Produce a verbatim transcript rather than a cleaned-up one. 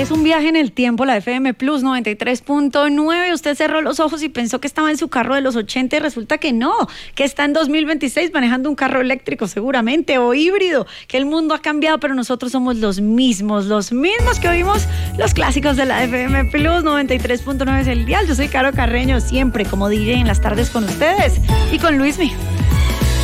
es un viaje en el tiempo, la F M Plus noventa y tres punto nueve. Usted cerró los ojos y pensó que estaba en su carro de los ochenta y resulta que no, que está en dos mil veintiséis manejando un carro eléctrico seguramente o híbrido, que el mundo ha cambiado, pero nosotros somos los mismos, los mismos que oímos los clásicos de la F M Plus noventa y tres punto nueve es el dial. Yo soy Caro Carreño, siempre como D J en las tardes con ustedes y con Luismi.